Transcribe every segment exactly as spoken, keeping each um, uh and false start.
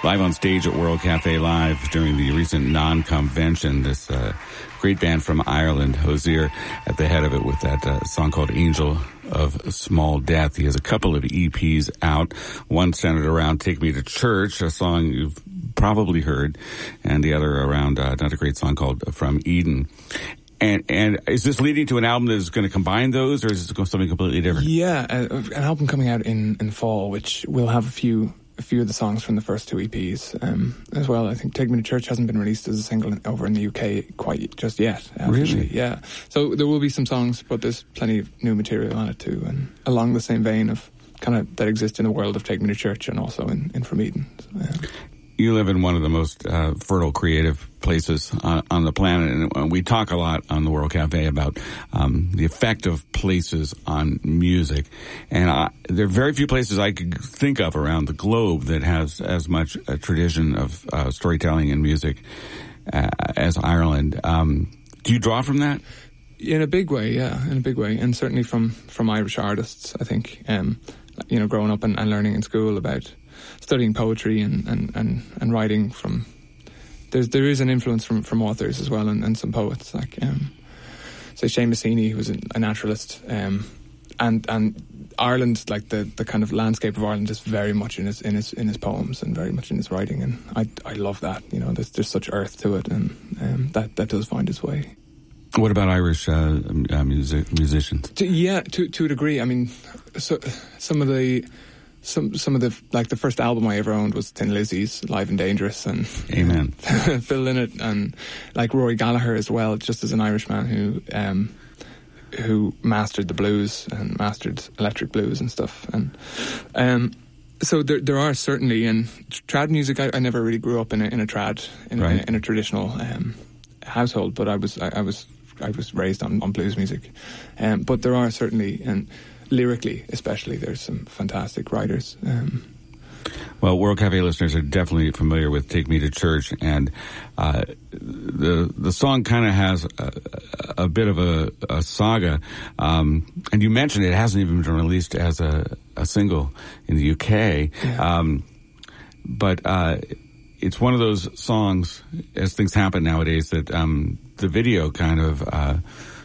live on stage at World Cafe Live during the recent non-convention. This uh, great band from Ireland, Hozier, at the head of it with that uh, song called Angel of Small Death. He has a couple of E Ps out, one centered around Take Me to Church, a song you've probably heard, and the other around uh, another great song called From Eden. And and is this leading to an album that is going to combine those, or is this something completely different? Yeah, uh, an album coming out in, in fall, which will have a few a few of the songs from the first two E Ps um, as well. I think Take Me to Church hasn't been released as a single over in the U K quite just yet. Really? Yeah. So there will be some songs, but there's plenty of new material on it too, and along the same vein of kind of that exists in the world of Take Me to Church and also in, in From Eden. So, yeah. You live in one of the most uh, fertile, creative places on, on the planet, and we talk a lot on the World Cafe about um, the effect of places on music. And I, there are very few places I could think of around the globe that has as much a tradition of uh, storytelling and music uh, as Ireland. Um, do you draw from that? In a big way, yeah, in a big way, and certainly from, from Irish artists, I think. Um, you know, growing up and, and learning in school about studying poetry and, and, and, and writing from... There's, there is an influence from, from authors as well, and, and some poets, like, um, say, Seamus Heaney, who was a, a naturalist, um, and and Ireland, like, the, the kind of landscape of Ireland is very much in his in his in his poems and very much in his writing, and I I love that, you know, there's, there's such earth to it, and um, that, that does find its way. What about Irish uh, uh, music, musicians? To, yeah, to to a degree. I mean, so, some of the some some of the like the first album I ever owned was Thin Lizzy's Live and Dangerous, and Amen. Phil Lynott, and like Rory Gallagher as well, just as an Irishman who um, who mastered the blues and mastered electric blues and stuff, and um, so there there are certainly, and trad music. I, I never really grew up in a in a trad in, right. in, a, in a traditional um, household, but I was I, I was. I was raised on, on blues music, um, but there are certainly, and lyrically especially, there's some fantastic writers. Um, well, World Cafe listeners are definitely familiar with Take Me to Church, and uh, the the song kind of has a, a bit of a, a saga. Um, and you mentioned it hasn't even been released as a, a single in the U K, yeah. um, but uh, it's one of those songs, as things happen nowadays, that um, the video kind of uh,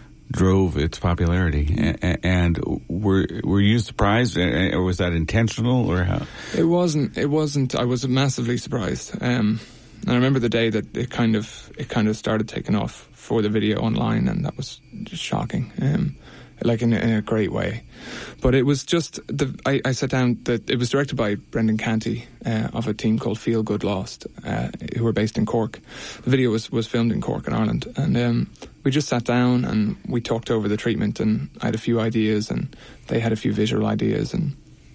drove its popularity. And, and were were you surprised, or was that intentional, or how? It wasn't. It wasn't. I was massively surprised. Um, and I remember the day that it kind of it kind of started taking off for the video online, and that was just shocking. Um, like in a, in a great way. But it was just, the, I, I sat down, that it was directed by Brendan Canty uh, of a team called Feel Good Lost, uh, who are based in Cork. The video was, was filmed in Cork in Ireland, and um, we just sat down and we talked over the treatment, and I had a few ideas and they had a few visual ideas, and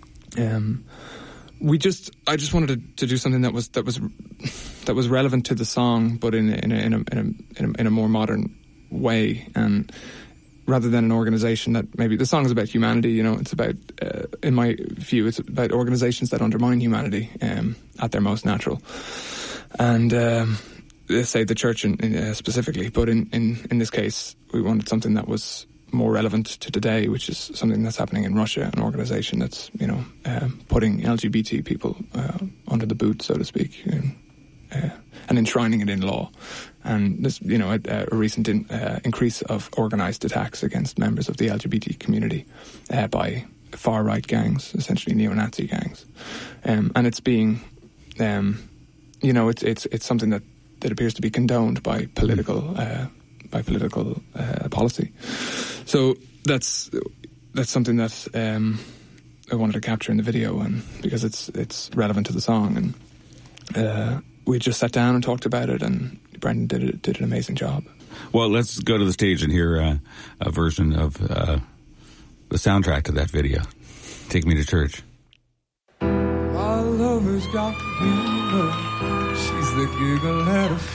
um, we just, I just wanted to, to do something that was, that was, that was relevant to the song, but in, in, a, in, a, in, a, in, a, in a more modern way, and rather than an organisation that maybe, the song is about humanity, you know, it's about, uh, in my view, it's about organisations that undermine humanity um, at their most natural. And um, let's say the church in, in, uh, specifically, but in, in, in this case, we wanted something that was more relevant to today, which is something that's happening in Russia, an organisation that's, you know, uh, putting L G B T people uh, under the boot, so to speak, and, uh, and enshrining it in law. And there's, you know, a, a recent in, uh, increase of organised attacks against members of the L G B T community uh, by far-right gangs, essentially neo-Nazi gangs. Um, and it's being, um, you know, it's it's it's something that, that appears to be condoned by political uh, by political uh, policy. So that's that's something that um, I wanted to capture in the video, and because it's it's relevant to the song, and uh, we just sat down and talked about it, and Brendan did it, did an amazing job. Well, let's go to the stage and hear uh, a version of uh, the soundtrack to that video. Take Me to Church. My lover's got the humor. She's the giggle at a